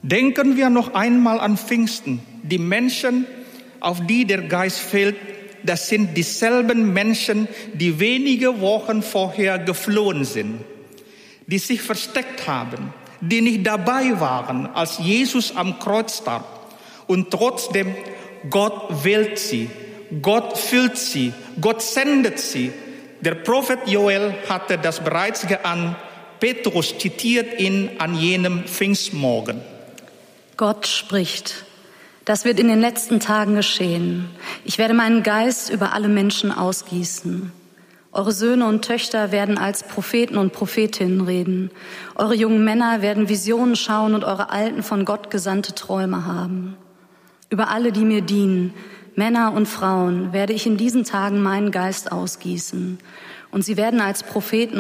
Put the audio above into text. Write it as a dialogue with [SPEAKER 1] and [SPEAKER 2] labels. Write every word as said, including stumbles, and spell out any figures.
[SPEAKER 1] Denken wir noch einmal an Pfingsten. Die Menschen, auf die der Geist fällt, das sind dieselben Menschen, die wenige Wochen vorher geflohen sind, die sich versteckt haben, die nicht dabei waren, als Jesus am Kreuz starb. Und trotzdem, Gott wählt sie, Gott füllt sie, Gott sendet sie. Der Prophet Joel hatte das bereits geahnt. Petrus zitiert ihn an jenem Pfingstmorgen.
[SPEAKER 2] Gott spricht. Das wird in den letzten Tagen geschehen. Ich werde meinen Geist über alle Menschen ausgießen. Eure Söhne und Töchter werden als Propheten und Prophetinnen reden. Eure jungen Männer werden Visionen schauen und eure Alten von Gott gesandte Träume haben. Über alle, die mir dienen, Männer und Frauen, werde ich in diesen Tagen meinen Geist ausgießen. Und sie werden als Propheten